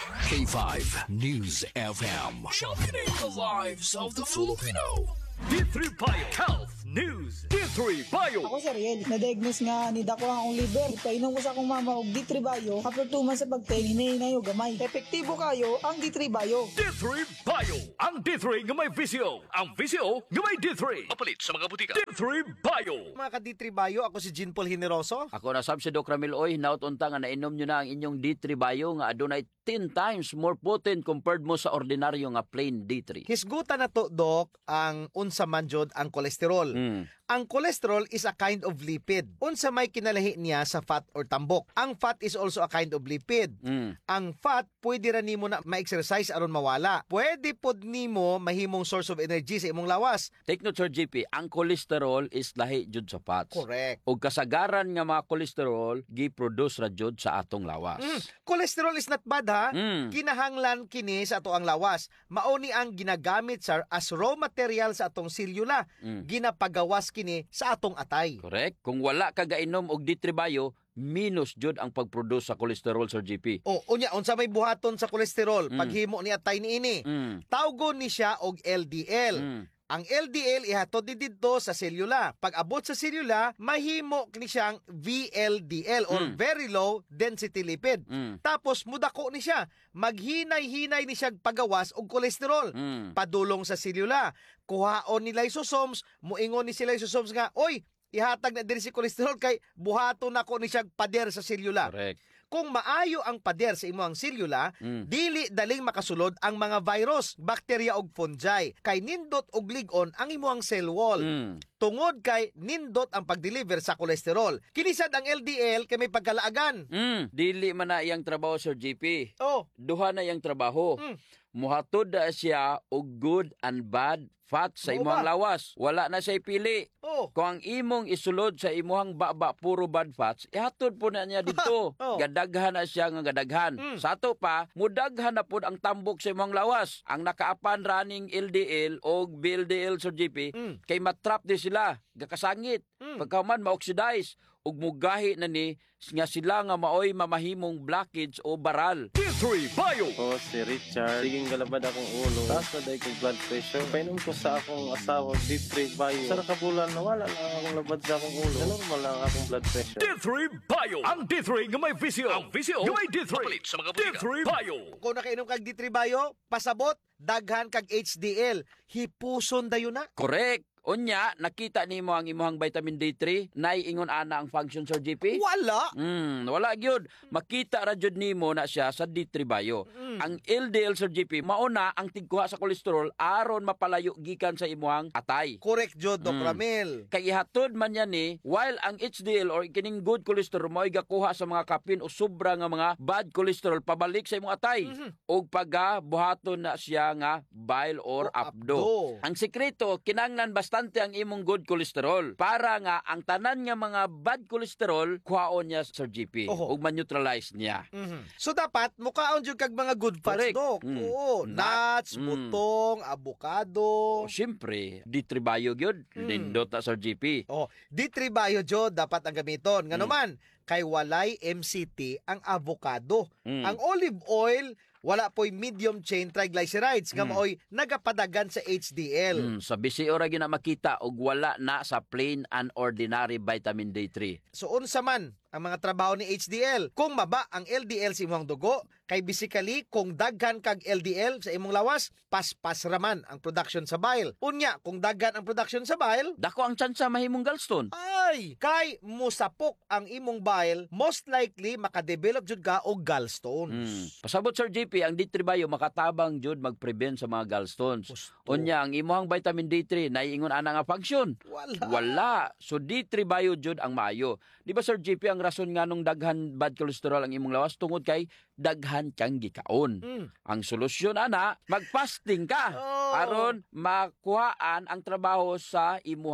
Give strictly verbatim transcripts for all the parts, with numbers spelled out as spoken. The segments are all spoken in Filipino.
K five News F M. Championing the lives of the Filipino. D three Bio Health News. D three Bio. Ako si Riel, na-diagnose nga ni dako akong liver. Painom ko sa akong mama og D three Bio. After two months sa pagtingin, hinayo gamay. Epektibo kayo ang D three Bio. D three Bio. Ang D three nga may visio. Ang visio nga may D three. Mapalit sa mga butika. D three Bio. Mga ka-D three Bio, ako si Jean Paul Generoso. Ako na sab si Doc Ramil Oy, naot unta nga nainom nyo na ang inyong D three Bio nga adunay ten times more potent compared mo sa ordinaryo nga plain D three. Hisgutan na to, Doc, ang unsa man jud ang kolesterol. Mm. Ang cholesterol is a kind of lipid. Unsa may kinalahi niya sa fat or tambok. Ang fat is also a kind of lipid. Mm. Ang fat, pwede ra nimo na ma-exercise aron mawala. Pwede pod nimo mahimong source of energy sa imong lawas. Take note, Sir G P, ang cholesterol is lahi jud sa fats. Correct. O kasagaran nga mga cholesterol, gi-produce ra jud sa atong lawas. Mm. Cholesterol is not bad, ha? Mm. Kinahanglan kini sa ato ang lawas. Mauni ang ginagamit sir as raw material sa atong selula. Mm. Ginapagawas kini sa atong atay. Correct? Kung wala ka gainom og D three Bio, minus jud ang pag-produce sa cholesterol, Sir G P. O, unya, unsa may buhaton sa kolesterol, Mm. paghimo ni atay niini. Mm. Tawgon ni siya og L D L. Mm. Ang L D L ihatod ni didto sa selula. Pag abot sa selula, mahimo kini siyang V L D L or Mm. very low density lipid. Mm. Tapos mudako ni siya, maghinay-hinay ni siya pagawas og kolesterol. Mm. Padulong sa selula. Kuhaon ni lysosomes, muingon ni si lysosomes nga, oy, ihatag na diri si kolesterol kay buhaton nako ni siya pader sa selula. Correct. Kung maayo ang pader sa imong selula, Mm. dili daling makasulod ang mga virus, bakterya ug fungi. Kay nindot og lig-on ang imong cell wall. Mm. Tungod kay nindot ang pag-deliver sa kolesterol. Kinisad ang L D L kay may pagkalaagan. Mm. Dili man na iyang trabaho, Sir G P. Oh, Duha na iyang trabaho. Mm. Muhatod na siya og good and bad fat sa Mao imong ba? lawas. Wala na siya pili. oh. Kung ang imong isulod sa imong baba puro bad fats, ihatod po na niya dito. Oh. Gadaghan na siya nga gadaghan. Mm. Sa ato pa, mudaghan na pod ang tambok sa imong lawas. Ang nakaapan raning L D L o B L D L, Sir G P, Mm. kay matrap di sila, gakasangit. Mm. Pagkaman ma-oxidize ug mugahi na ni nga sila nga maoy mamahimong blockage o baral. D three Bio. Ako si Richard. Siging galabad akong ulo. Taas na dahil kong blood pressure. Painom ko sa akong asawa D three Bio. Sa nakabulan na wala lang akong labad sa akong ulo. Normal lang akong blood pressure. D three Bio. Ang D three nga may visio. Ang visio nga may D three. Mapalit sa mga D butika. three Bio. Kung nakainom kag D three Bio, pasabot, daghan kag H D L. Hipuson dayon na. Correct. Unya, nakita nimo ang imuhang vitamin D three, naiingon ana ang function, Sir G P? Wala. Hmm, wala gyud. Makita ra jud nimo na siya sa D three Bio. Ang L D L, Sir G P, mauna ang tigkuha sa kolesterol aron mapalayo gikan sa imuhang atay. Correct jud, Doc Mm. Ramil. Kay ihatod man yan ni, while ang H D L or kining good cholesterol mo'y gakuha sa mga kapin o sobra nga mga bad cholesterol pabalik sa imong atay. O pagka buhaton na siya nga bile or O abdo. abdo. Ang sekreto, kinanglan bastante ang imong good cholesterol para nga ang tanan nga mga bad cholesterol kuhaon niya, Sir G P, Oho. ug ma-neutralize niya. Mhm. So dapat mukaon jud kag mga good fats, Correct. Doc. Mm. Oo, Nut. nuts, Mm. butong, avocado. O syempre, D three Bio gyud, nindot na, Sir G P. Oh, D three Bio jud dapat ang gamiton. Mm. Ngano man, kay walay M C T ang avocado. Mm. Ang olive oil wala po'y medium chain triglycerides nga maoy nagapadagan sa H D L. Mm, sa bisi ora gyud na makita og wala na sa plain and ordinary vitamin D three. So unsa man ang mga trabaho ni H D L? Kung maba ang L D L sa imong dugo, kay basically kung daghan kag L D L sa imong lawas, paspas raman ang production sa bile. Unya, kung daghan ang production sa bile, Dako ang tsansa mahimong gallstone. ay, kay musapok ang imong bile, most likely makadevelop jud ka og Mm. gallstones. Pasabot, Sir G P, ang D three Bio makatabang jud mag-prevent sa mga gallstones. Gusto. Unya, ang imuhang vitamin D three naiingon ana nga function. Wala. Wala. So D three Bio jud ang maayo. Di ba, Sir G P, ang rason nga nung daghan bad cholesterol ang imong lawas tungod kay daghan kang gikaon. Mm. Ang solusyon ana, mag-fasting ka Oh. aron makuhaan ang trabaho sa imuhang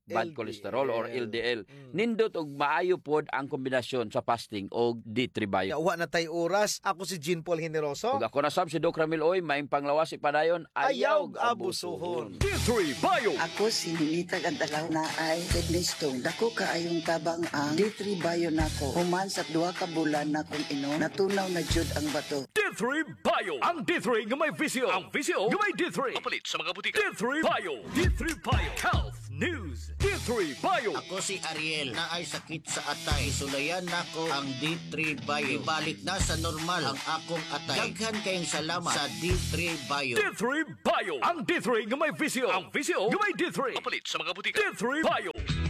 bad L D L. cholesterol or L D L. Mm. Nindot og maayo pod ang kombinasyon sa fasting og D three bio. Yawa na tay oras. Ako si Jean Paul Generoso. Ug ako na sab si Doc Ramil Oy, maing panglawas ipadayon, Ayaw ayaw abusuhon. D three Bio. Ako si Ninita Gandalaw na ay kidney stone. Dako kaayong tabang ang D three Bio nako. Human sa duha ka bulan na kung ino, natunaw na jud ang bato. D three Bio. Ang D three nga may visyo. Ang visyo nga may D three. Papalit sa mga butika. D three Bio. D three Bio. Health News. D three Bio. Ako si Ariel na ay sakit sa atay. Sulayan nako ang D three Bio. Ibalik na sa normal ang akong atay. Daghan kayong salamat sa D three Bio. D three Bio. Ang D three nga may visyo. Ang visyo nga may D three. Papalit sa mga butika. D three Bio.